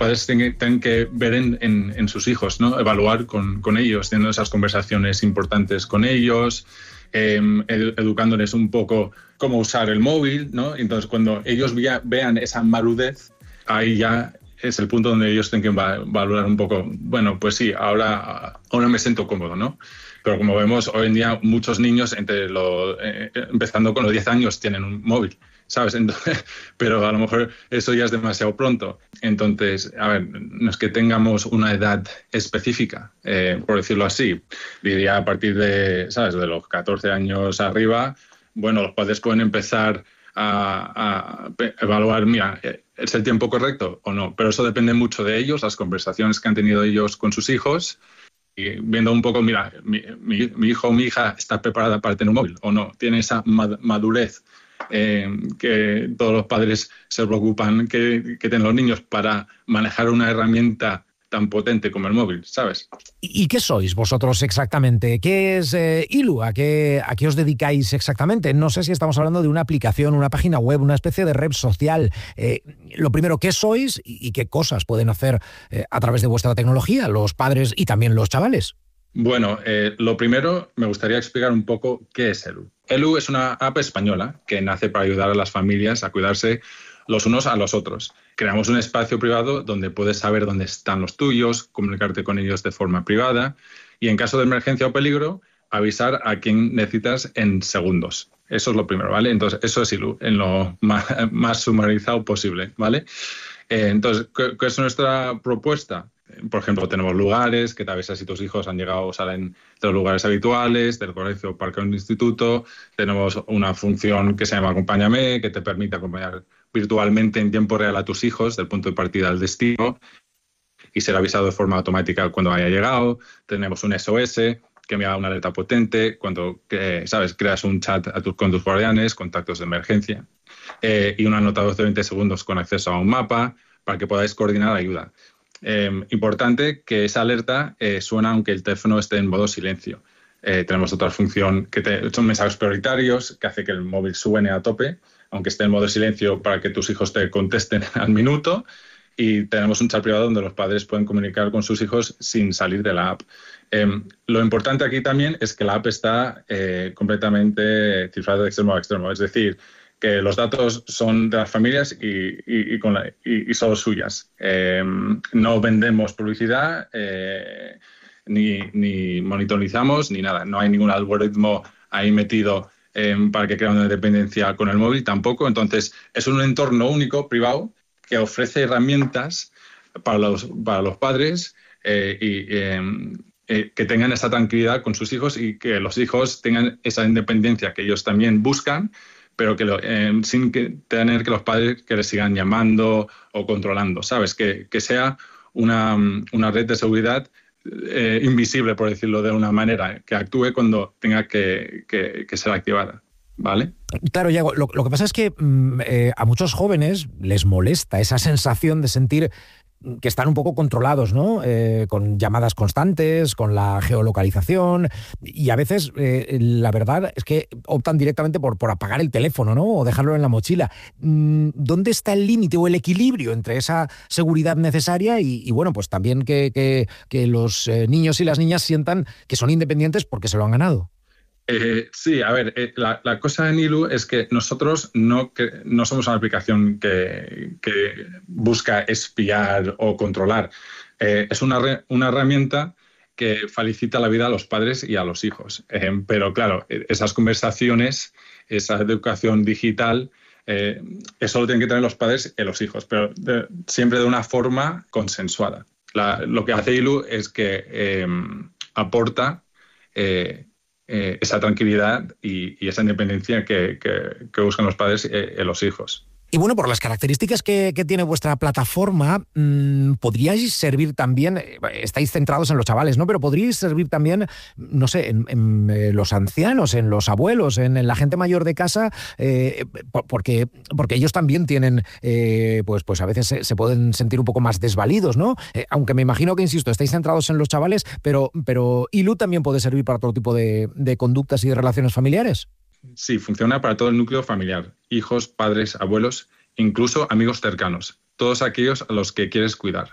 padres tienen que ver en sus hijos, ¿no? Evaluar con ellos, teniendo esas conversaciones importantes con ellos, educándoles un poco cómo usar el móvil, ¿no? Entonces, cuando ellos vean esa madurez, ahí ya es el punto donde ellos tienen que valorar un poco, bueno, pues sí, ahora me siento cómodo, ¿no? Pero como vemos, hoy en día muchos niños, empezando con los 10 años, tienen un móvil, ¿sabes? Entonces, pero a lo mejor eso ya es demasiado pronto. Entonces, a ver, no es que tengamos una edad específica, por decirlo así. Diría a partir de, ¿sabes?, de los 14 años arriba, bueno, los padres pueden empezar a evaluar, mira, ¿es el tiempo correcto o no? Pero eso depende mucho de ellos, las conversaciones que han tenido ellos con sus hijos, y viendo un poco, mira, mi hijo o mi hija está preparada para tener un móvil o no, tiene esa madurez que todos los padres se preocupan que tienen los niños para manejar una herramienta tan potente como el móvil, ¿sabes? ¿Y qué sois vosotros exactamente? ¿Qué es Ilu? ¿A qué os dedicáis exactamente? No sé si estamos hablando de una aplicación, una página web, una especie de red social. Lo primero, ¿qué sois y qué cosas pueden hacer a través de vuestra tecnología los padres y también los chavales? Bueno, lo primero me gustaría explicar un poco qué es Elu. Elu es una app española que nace para ayudar a las familias a cuidarse los unos a los otros. Creamos un espacio privado donde puedes saber dónde están los tuyos, comunicarte con ellos de forma privada y, en caso de emergencia o peligro, avisar a quien necesitas en segundos. Eso es lo primero, ¿vale? Entonces, eso es Ilu, en lo más sumarizado posible, ¿vale? Entonces, ¿qué es nuestra propuesta? Por ejemplo, tenemos lugares que te avisan si tus hijos han llegado o salen de los lugares habituales, del colegio, parque o instituto. Tenemos una función que se llama Acompáñame, que te permite acompañar virtualmente en tiempo real a tus hijos del punto de partida al destino y ser avisado de forma automática cuando haya llegado. Tenemos un SOS que envía una alerta potente cuando, ¿sabes?, creas un chat con tus guardianes, contactos de emergencia, y una nota de voz de 20 segundos con acceso a un mapa para que podáis coordinar ayuda. Importante que esa alerta suena aunque el teléfono esté en modo silencio. Tenemos otra función que son mensajes prioritarios que hace que el móvil suene a tope, aunque esté en modo silencio, para que tus hijos te contesten al minuto. Y tenemos un chat privado donde los padres pueden comunicar con sus hijos sin salir de la app. Lo importante aquí también es que la app está completamente cifrada de extremo a extremo. Es decir, que los datos son de las familias y solo suyas. No vendemos publicidad, ni monitorizamos, ni nada. No hay ningún algoritmo ahí metido para que crea una dependencia con el móvil tampoco. Entonces, es un entorno único, privado, que ofrece herramientas para los padres que tengan esa tranquilidad con sus hijos y que los hijos tengan esa independencia que ellos también buscan, pero que sin tener que los padres que les sigan llamando o controlando, ¿sabes? Que sea una red de seguridad invisible, por decirlo de una manera, que actúe cuando tenga que ser activada, ¿vale? Claro, Yago, lo que pasa es que a muchos jóvenes les molesta esa sensación de sentir que están un poco controlados, ¿no? Con llamadas constantes, con la geolocalización, y a veces la verdad es que optan directamente por apagar el teléfono, ¿no? O dejarlo en la mochila. ¿Dónde está el límite o el equilibrio entre esa seguridad necesaria y bueno, pues también que los niños y las niñas sientan que son independientes porque se lo han ganado? Sí, a ver, la cosa en Ilu es que nosotros no somos una aplicación que busca espiar o controlar. Es una herramienta que facilita la vida a los padres y a los hijos. Pero claro, esas conversaciones, esa educación digital, eso lo tienen que tener los padres y los hijos, pero siempre de una forma consensuada. Lo que hace Ilu es que aporta esa tranquilidad y esa independencia que buscan los padres y los hijos. Y bueno, por las características que tiene vuestra plataforma, podríais servir también, estáis centrados en los chavales, ¿no? Pero podríais servir también, no sé, en los ancianos, en los abuelos, en la gente mayor de casa, porque ellos también tienen, pues a veces se pueden sentir un poco más desvalidos, ¿no? Aunque me imagino que, insisto, estáis centrados en los chavales, pero Ilu también puede servir para todo tipo de conductas y de relaciones familiares. Sí, funciona para todo el núcleo familiar, hijos, padres, abuelos, incluso amigos cercanos, todos aquellos a los que quieres cuidar.